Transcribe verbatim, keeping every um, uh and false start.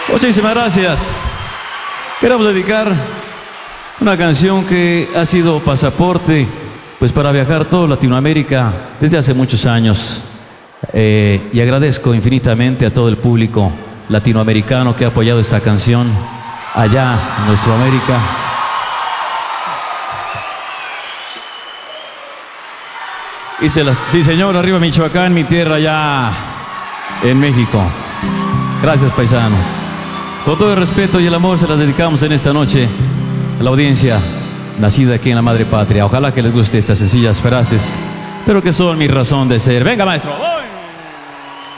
Muchísimas gracias. Queremos dedicar una canción que ha sido pasaporte pues para viajar toda Latinoamérica desde hace muchos años. Eh, y agradezco infinitamente a todo el público latinoamericano que ha apoyado esta canción allá en nuestra América. Y se las, sí, señor, arriba Michoacán, mi tierra allá en México. Gracias, paisanos. Con todo el respeto y el amor se las dedicamos en esta noche a la audiencia nacida aquí en la madre patria. Ojalá que les guste estas sencillas frases, pero que son mi razón de ser. Venga, maestro. ¡Voy!